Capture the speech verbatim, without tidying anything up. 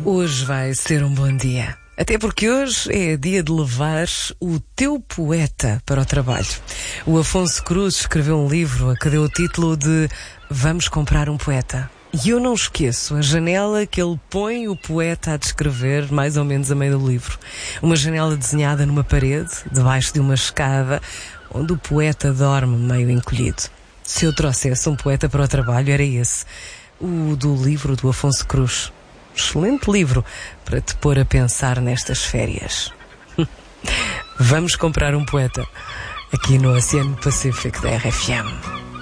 Hoje vai ser um bom dia. Até porque hoje é dia de levar o teu poeta para o trabalho. O Afonso Cruz escreveu um livro a que deu o título de Vamos Comprar um Poeta. E eu não esqueço a janela que ele põe o poeta a descrever, mais ou menos a meio do livro. Uma janela desenhada numa parede, debaixo de uma escada, onde o poeta dorme meio encolhido. Se eu trouxesse um poeta para o trabalho, era esse. O do livro do Afonso Cruz. Excelente livro para te pôr a pensar nestas férias. Vamos comprar um poeta aqui no Oceano Pacífico da R F M.